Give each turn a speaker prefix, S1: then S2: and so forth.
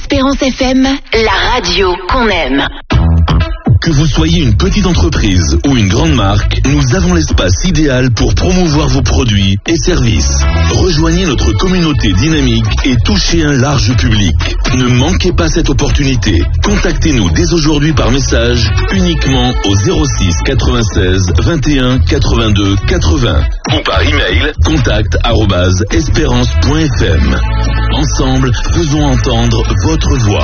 S1: Espérance FM, la radio qu'on aime.
S2: Que vous soyez une petite entreprise ou une grande marque, nous avons l'espace idéal pour promouvoir vos produits et services. Rejoignez notre communauté dynamique et touchez un large public. Ne manquez pas cette opportunité. Contactez-nous dès aujourd'hui par message uniquement au 06 96 21 82 80 ou par email contact@espérance.fm. Ensemble, faisons entendre votre voix.